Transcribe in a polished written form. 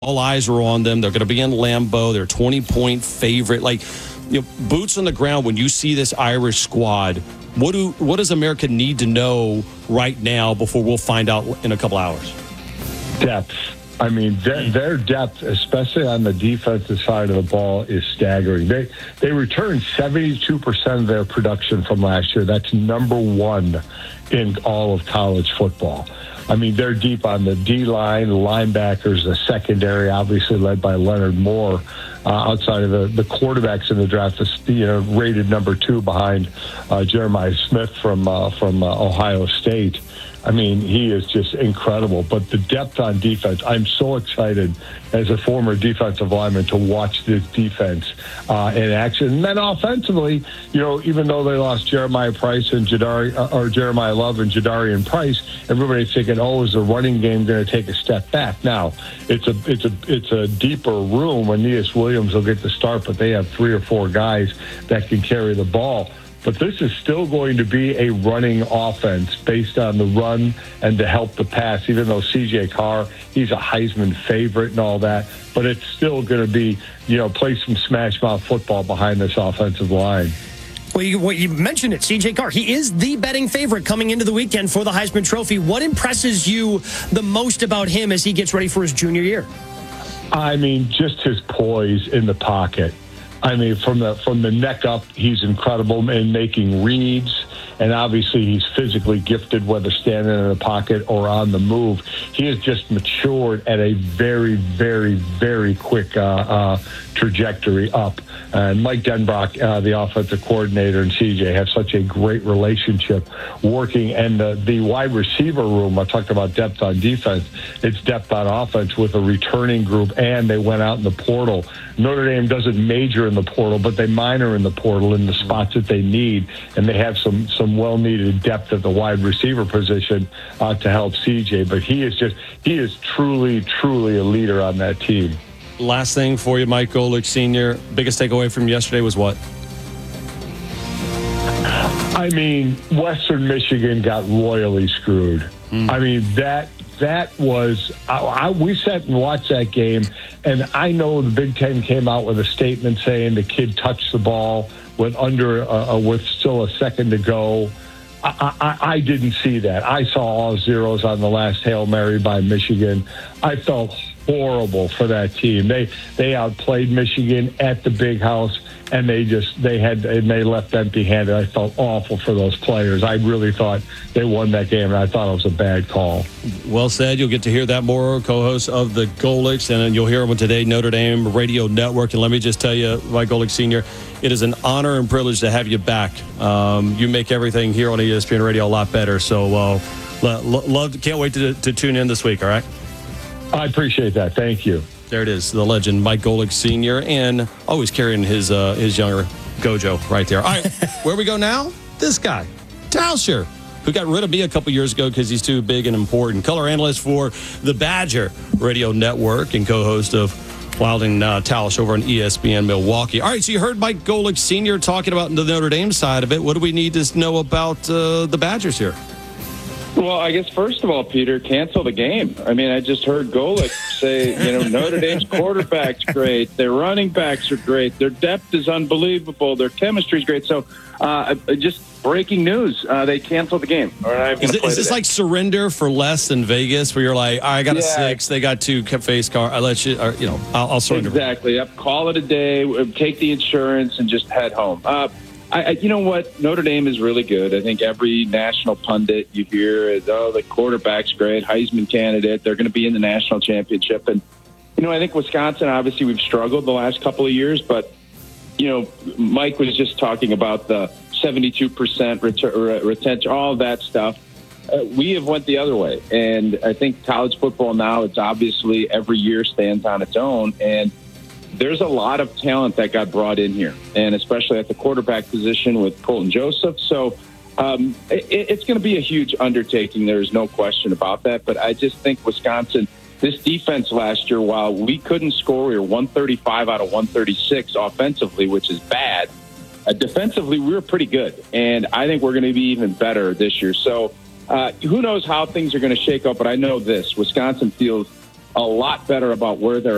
All eyes are on them. They're going to be in Lambeau. They're a 20-point favorite. Boots on the ground, when you see this Irish squad, what does America need to know right now before we'll find out in a couple hours? Depth. I mean, their depth, especially on the defensive side of the ball, is staggering. They returned 72% of their production from last year. That's number one in all of college football. I mean, they're deep on the D-line, the linebackers, the secondary, obviously led by Leonard Moore. Outside of the quarterbacks in the draft, rated number 2 behind Jeremiah Smith from Ohio State. I mean, he is just incredible. But the depth on defense, I'm so excited as a former defensive lineman to watch this defense in action. And then offensively, even though they lost Jeremiah Love and Jadarian Price, everybody's thinking, is the running game going to take a step back? Now, it's a deeper room. Aeneas Williams will get the start, but they have 3 or 4 guys that can carry the ball. But this is still going to be a running offense based on the run and to help the pass, even though C.J. Carr, he's a Heisman favorite and all that. But it's still going to be, play some smash-mouth football behind this offensive line. Well, you mentioned it, C.J. Carr. He is the betting favorite coming into the weekend for the Heisman Trophy. What impresses you the most about him as he gets ready for his junior year? I mean, just his poise in the pocket. I mean, from the neck up, he's incredible in making reads, and obviously he's physically gifted, whether standing in the pocket or on the move. He has just matured at a very, very, very quick trajectory up. And Mike Denbrock, the offensive coordinator, and CJ have such a great relationship working. And the wide receiver room, I talked about depth on defense, it's depth on offense with a returning group, and they went out in the portal. Notre Dame doesn't major in the portal, but they minor in the portal in the spots that they need, and they have some well-needed depth at the wide receiver position to help CJ. But he is truly, truly a leader on that team. Last thing for you, Mike Golic Sr., biggest takeaway from yesterday was what? I mean, Western Michigan got royally screwed. I mean, that was we sat and watched that game, and I know the Big Ten came out with a statement saying the kid touched the ball with still a second to go. I didn't see that. I saw all zeros on the last Hail Mary by Michigan. I felt horrible for that team. They outplayed Michigan at the Big House, and they left empty-handed. I felt awful for those players. I really thought they won that game, and I thought it was a bad call. Well said. You'll get to hear that more, co-host of the Golics, and you'll hear them today, Notre Dame Radio Network. And let me just tell you, Mike Golic Sr., it is an honor and privilege to have you back. You make everything here on ESPN Radio a lot better. So can't wait to tune in this week, all right? I appreciate that. Thank you. There it is, the legend, Mike Golic Sr., and always carrying his younger Gojo right there. All right, where we go now? This guy, Tauscher, who got rid of me a couple years ago because he's too big and important. Color analyst for the Badger Radio Network and co-host of Wild and Tausch over on ESPN Milwaukee. All right, so you heard Mike Golic Sr. talking about the Notre Dame side of it. What do we need to know about the Badgers here? Well, I guess, first of all, Peter, cancel the game. I mean, I just heard Golic say, Notre Dame's quarterback's great. Their running backs are great. Their depth is unbelievable. Their chemistry is great. So just breaking news, they canceled the game. Is this like surrender for less than Vegas, where you're like, I got a 6, they got 2 face car, I'll let you, I'll surrender. Exactly. Yep. Call it a day, take the insurance, and just head home. You know what? Notre Dame is really good. I think every national pundit you hear is, the quarterback's great, Heisman candidate. They're going to be in the national championship. And, I think Wisconsin, obviously, we've struggled the last couple of years. But, Mike was just talking about the 72% retention, all that stuff. We have went the other way. And I think college football now, it's obviously every year stands on its own. And there's a lot of talent that got brought in here, and especially at the quarterback position with Colton Joseph. So it's going to be a huge undertaking. There's no question about that. But I just think Wisconsin, this defense last year, while we couldn't score, we were 135 out of 136 offensively, which is bad. Defensively, we were pretty good. And I think we're going to be even better this year. So who knows how things are going to shake up, but I know this. Wisconsin feels a lot better about where they're